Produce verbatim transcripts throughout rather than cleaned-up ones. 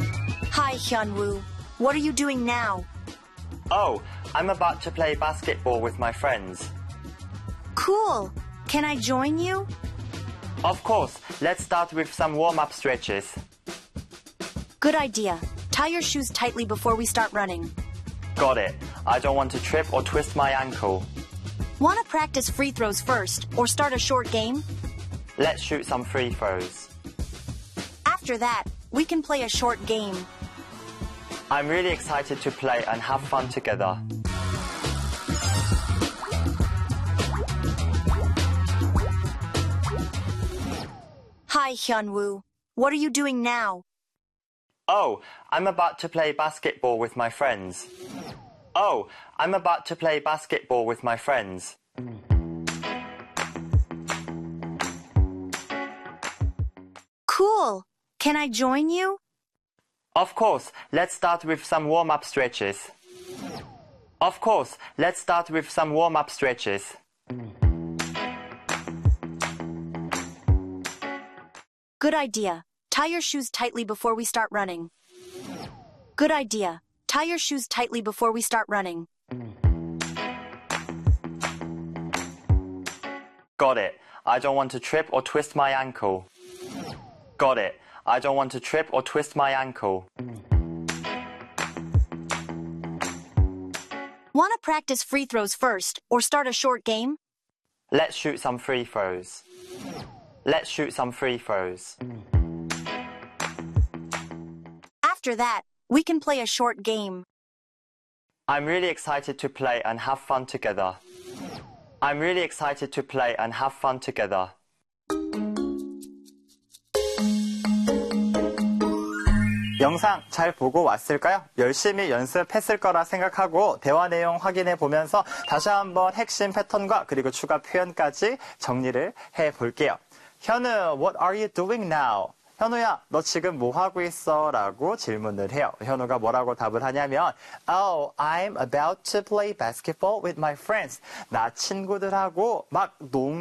Hi, Hyunwoo. What are you doing now? Oh, I'm about to play basketball with my friends. Cool. Can I join you? Of course. Let's start with some warm-up stretches. Good idea. Tie your shoes tightly before we start running. Got it. I don't want to trip or twist my ankle. Want to practice free throws first or start a short game? Let's shoot some free throws. After that, we can play a short game. I'm really excited to play and have fun together. Hi, Hyunwoo. What are you doing now? Oh, I'm about to play basketball with my friends. Oh, I'm about to play basketball with my friends. Cool. Can I join you? Of course. Let's start with some warm-up stretches. Of course. Let's start with some warm-up stretches. Good idea. Tie your shoes tightly before we start running. Good idea. Tie your shoes tightly before we start running. Got it. I don't want to trip or twist my ankle. Got it. I don't want to trip or twist my ankle. Want to practice free throws first or start a short game? Let's shoot some free throws. Let's shoot some free throws. After that, we can play a short game. I'm really excited to play and have fun together. I'm really excited to play and have fun together. 영상 잘 보고 왔을까요? 열심히 연습했을 거라 생각하고 대화 내용 확인해 보면서 다시 한번 핵심 패턴과 그리고 추가 표현까지 정리를 해 볼게요. 현우, what are you doing now? 현우야, 너 지금 뭐 하고 있어? 라고 질문을 해요. 현우가 뭐라고 답을 하냐면 Oh, I'm about to play basketball with my friends. 나 친구들하고 막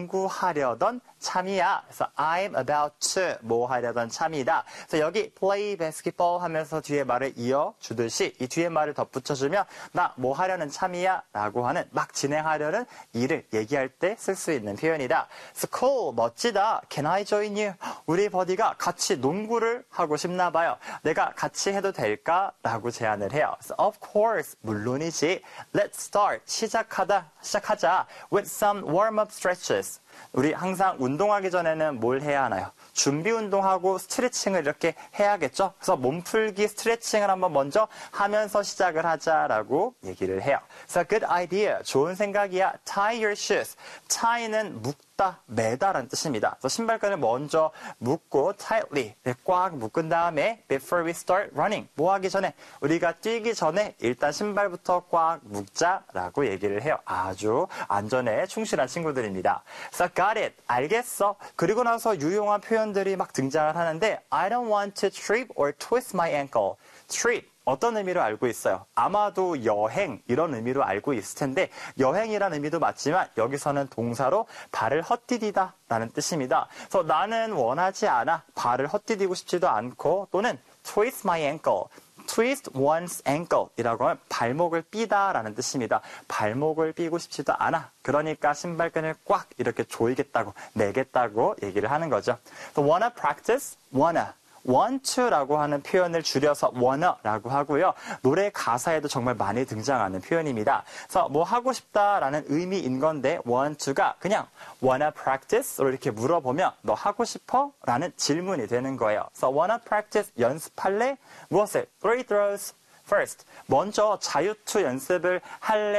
농구하려던 참이야. 그래서 I'm about to 뭐 하려던 참이다. 그래서 여기 play basketball 하면서 뒤에 말을 이어주듯이 이 뒤에 말을 덧붙여주면 나 뭐 하려는 참이야 라고 하는 막 진행하려는 일을 얘기할 때 쓸 수 있는 표현이다. 그래서 cool, 멋지다. Can I join you? 우리 버디가 같이 농구를 하고 싶나 봐요. 내가 같이 해도 될까? 라고 제안을 해요. So of course, 물론이지. Let's start, 시작하다, 시작하자 with some warm-up stretches. 우리 항상 운동하기 전에는 뭘 해야 하나요? 준비 운동하고 스트레칭을 이렇게 해야겠죠? 그래서 몸풀기 스트레칭을 한번 먼저 하면서 시작을 하자라고 얘기를 해요. So good idea. 좋은 생각이야. Tie your shoes. tie는 묶다, 매다라는 뜻입니다. 그래서 신발끈을 먼저 묶고 tightly 꽉 묶은 다음에 before we start running. 뭐 하기 전에 우리가 뛰기 전에 일단 신발부터 꽉 묶자라고 얘기를 해요. 아주 안전에 충실한 친구들입니다. So got it. 알겠어. 그리고 나서 유용한 표현들이 막 등장을 하는데 I don't want to trip or twist my ankle. trip. 어떤 의미로 알고 있어요? 아마도 여행 이런 의미로 알고 있을 텐데 여행이란 의미도 맞지만 여기서는 동사로 발을 헛디디다 라는 뜻입니다. 그래서 나는 원하지 않아. 발을 헛디디고 싶지도 않고 또는 twist my ankle. twist one's ankle 이라고 하면 발목을 삐다 라는 뜻입니다. 발목을 삐고 싶지도 않아. 그러니까 신발끈을 꽉 이렇게 조이겠다고 내겠다고 얘기를 하는 거죠. So wanna practice? wanna. want to라고 하는 표현을 줄여서 wanna라고 하고요. 노래 가사에도 정말 많이 등장하는 표현입니다. 그래서 뭐 하고 싶다라는 의미인 건데 want to가 그냥 wanna practice로 이렇게 물어보면 너 하고 싶어? 라는 질문이 되는 거예요. 그래서 wanna practice 연습할래? 무엇을? free throws first. 먼저 자유투 연습을 할래?